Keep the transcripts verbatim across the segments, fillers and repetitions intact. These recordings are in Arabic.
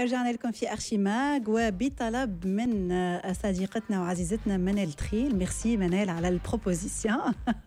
رجعنا لكم في أرشيماغ وبطلب من صديقتنا وعزيزتنا منال تخيل. ميرسي منال على البروبوزيسيون.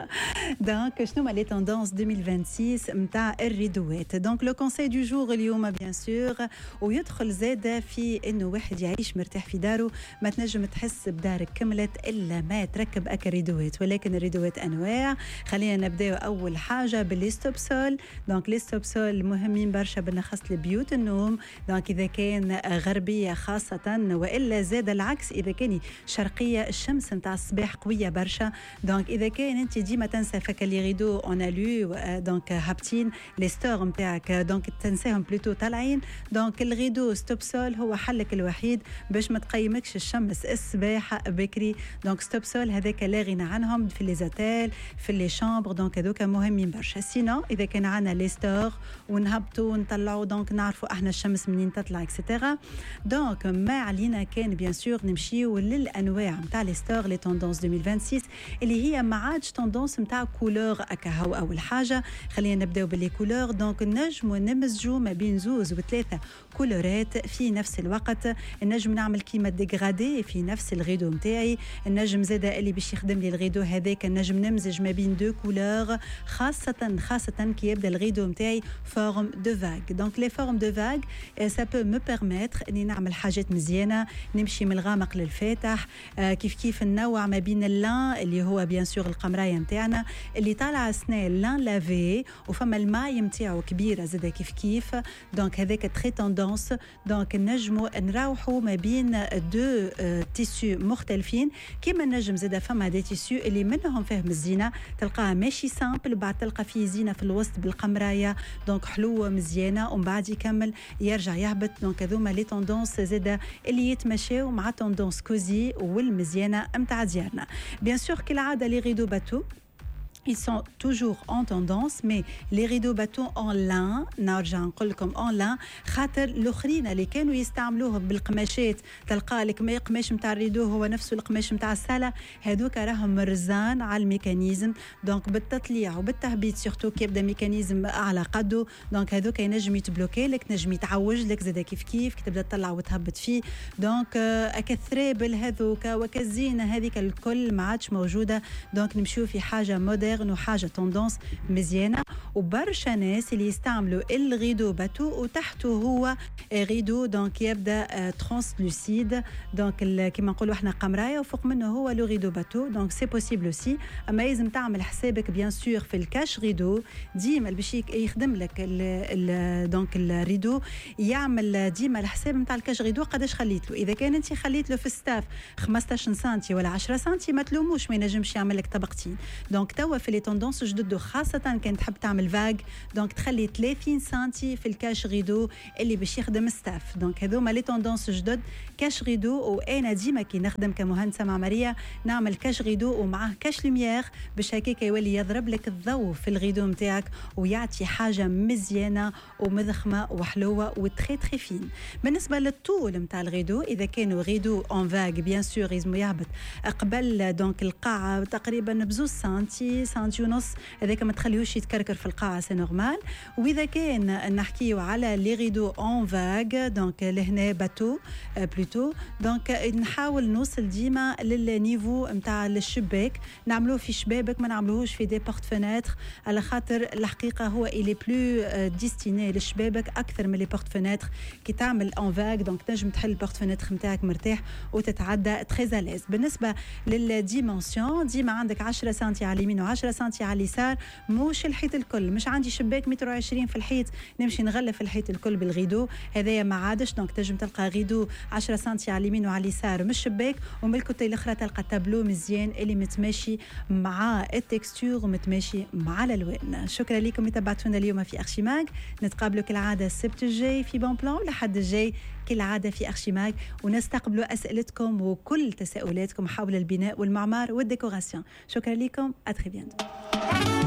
دونك شنو ما لي توندونس ألفين وستة وعشرين متاع الريدوات. دونك لو كونساي دو جور اليوم بيان سور ويدخل زاده في انه واحد يعيش مرتاح في داره. ما تنجم تحس بدارك كملت الا ما تركب اكا ريدوات، ولكن الريدوات انواع. خلينا نبداو اول حاجه باللي ستوب سول. دونك لي ستوب سول مهمين برشا بالنخص لبيوت النوم. دونك اذا كان غربيه خاصه والا زاد العكس اذا كان شرقيه الشمس نتاع الصباح قويه برشا. دونك اذا كان انت ديما تنسى فك لي ريدو اون الو دونك هابطين لي ستور نتاعك دونك تنساهم بلوتو طالعين. دونك الريدو ستوب سول هو حلك الوحيد باش ما تقيمكش الشمس الصباح بكري. دونك ستوب سول هذاك لا غنى عنهم في لي زوتيل في لي شامبر. دونك هذوك مهمين برشا. سينو اذا كان عندنا لي ستور ونهبطوا ونطلعوا دونك نعرفوا احنا الشمس منين تطلع اكسيتيرا. دونك ما علينا كان بيان سور نمشيو للانواع نتاع لي ستور لي توندونس ألفين وستة وعشرين اللي هي ما عادش توندونس نتاع كولور اكا. هو اول حاجه خلينا نبداو باللي كولور. دونك نجموا نمزجوا ما بين زوز وثلاثه كولورات في نفس الوقت. نجم نعمل كيما ديغرادي في نفس الغيدو نتاعي. النجم زاده اللي باش يخدم لي الغيدو هذاك نجم نمزج ما بين دو كولور خاصه خاصه كي يبدا الغيدو نتاعي فورم دو فاغ. دونك لي فورم دو فاغ سا بو مو بيرميتر اني نعمل حاجات مزيانه نمشي من الغامق للفاتح. آه كيف كيف النوع ما بين اللان اللي هو بيان سور القمرايه نتاعنا اللي طالعه سنه لان لافي وفما الماء نتاعو كبيره زاده كيف كيف. دونك هذاك تري توندونس. دونك نجموا نروحوا ما بين دو آه تيسو مختلفين. كيما نجم زاده فما دي تيسو اللي منهم فيهم الزينه تلقاها ماشي سامبل وبعد تلقى فيه زينه في الوسط بالقمرايه. دونك حلوه مزيانه ومن بعد يكمل يرجع يهبط. دونك هذوما لي توندونس زاده اللي يتمشاو مع توندونس كوزي والمزيانه نتاع ديالنا. بيان سور كالعاده لي غيدو باتو ils sont toujours en tendance, mais les rideaux bateaux en lin نرجع نقول لكم en lin خاطر الاخرين اللي كانوا يستعملوهم بالقماشات تلقى لك ما قماش نتاع الريدو هو نفسه القماش نتاع الساله هذوك راهم مرزان على الميكانيزم. دونك بالتطليع وبالتهبيط سورتو كي يبدا ميكانيزم اعلى قده. دونك هذوك ينجم يتبلوكي لك نجم يتعوج لك زاد كيف كيف كي تبدا تطلع وتهبط فيه. دونك اكثرابل هذوك وكالزينه هذيك الكل ما عادش موجوده. دونك نمشيو في حاجه مودرن وحاجه توندونس مزيانه. وبرشا ناس اللي يستعملوا الغيدو باتو وتحته هو غيدو دونك يبدا ترانسلوسيد. دونك كيما نقولوا احنا قمرايه وفوق منه هو لو غيدو باتو. دونك سي بوسيبل اوسي. اما لازم تعمل حسابك بيان سور في الكاش غيدو ديما باش يخدم لك ال دونك الريدو يعمل ديما الحساب نتاع الكاش غيدو قداش خليت له. اذا كان انت خليت له في الستاف خمسطاش سنتي ولا عشرة سنتي ما تلوموش ما ينجمش يعمل لك طبقتين. دونك توا في لي توندونس جدد خاصه كان تحب تعمل فاغ دونك تخلي ثلاثين سنتي في الكاش غيدو اللي باش يخدم ستاف. دونك هذوما لي توندونس جدد كاش غيدو. وانا ديما كي نخدم كمهندسه معماريه نعمل كاش غيدو ومعه كاش لوميير باش هكاك يولي يضرب لك الضوء في الغيدو نتاعك ويعطي حاجه مزيانه ومضخمه وحلوه وتري تري فين. بالنسبه للطول نتاع الغيدو اذا كانوا غيدو اون فاغ بيان سور يزمو يهبط قبل دونك القاعه تقريبا بزوز سنتي سنتي ونص هذاك ما تخليهوش يتكركر في القاعه سي نورمال. واذا كان نحكيو على لي ريدو اون فاغ دونك لهنا باتو بلوتو دونك نحاول نوصل ديما للنيفو نتاع الشباك. نعملوه في شبابك ما نعملوهوش في دي بورت فيناتر على خاطر الحقيقه هو الي بلو ديستيني للشبابك اكثر من لي بورت فيناتر. كي تعمل اون فاغ دونك تنجم تحل البورت فيناتر نتاعك مرتاح وتتعدى تري زاليز. بالنسبه للديمونسيون ديما عندك عشرة سنتي على اليمين وعشرة سنتي على اليسار مش الحيط الكل. مش عندي شباك متر وعشرين في الحيط نمشي نغلف الحيط الكل بالغيدو هذايا ما عادش. دونك تنجم تلقى غيدو عشرة سنتي على اليمين وعلى اليسار مش شباك ومن الكوتي الاخرى تلقى تابلو مزيان اللي متماشي مع التكستور ومتماشي مع الالوان. شكرا لكم اللي تابعتونا اليوم في أرشيماغ. نتقابلوا كالعاده السبت الجاي في بون بلان لحد الجاي كالعاده في أرشيماغ ونستقبلوا اسئلتكم وكل تساؤلاتكم حول البناء والمعمار والديكوراسيون. شكرا لكم. ا تري بيانتو.